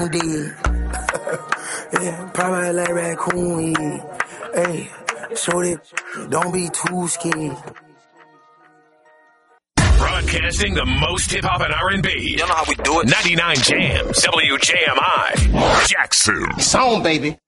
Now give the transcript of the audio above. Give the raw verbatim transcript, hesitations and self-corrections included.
Dead. Yeah, probably like raccoon. Hey, so that don't be too scared. Broadcasting the most hip-hop and R and B. You know how we do it. ninety-nine Jams, W J M I, Jackson. Song, baby.